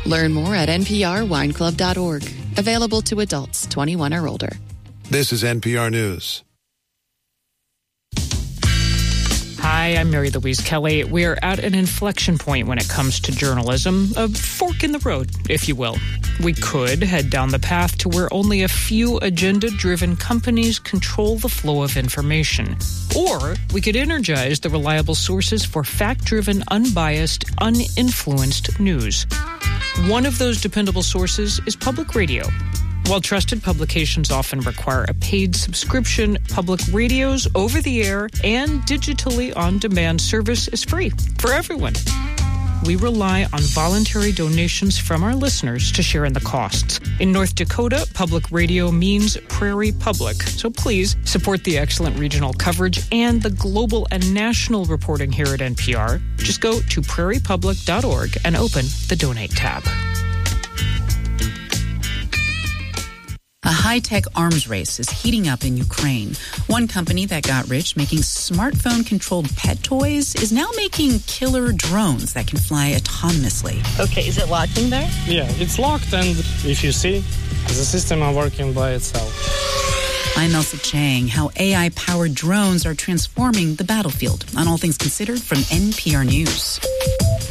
Learn more at nprwineclub.org. Available to adults 21 or older. This is NPR News. Hi, I'm Mary Louise Kelly. We're at an inflection point when it comes to journalism, a fork in the road, if you will. We could head down the path to where only a few agenda-driven companies control the flow of information. Or we could energize the reliable sources for fact-driven, unbiased, uninfluenced news. One of those dependable sources is public radio. While trusted publications often require a paid subscription, public radio's over-the-air and digitally on-demand service is free for everyone. We rely on voluntary donations from our listeners to share in the costs. In North Dakota, public radio means Prairie Public. So please support the excellent regional coverage and the global and national reporting here at NPR. Just go to prairiepublic.org and open the Donate tab. A high-tech arms race is heating up in Ukraine. One company that got rich making smartphone-controlled pet toys is now making killer drones that can fly autonomously. Okay, is it locked in there? Yeah, it's locked, and if you see, the system is working by itself. I'm Elsa Chang. How AI-powered drones are transforming the battlefield. On All Things Considered from NPR News.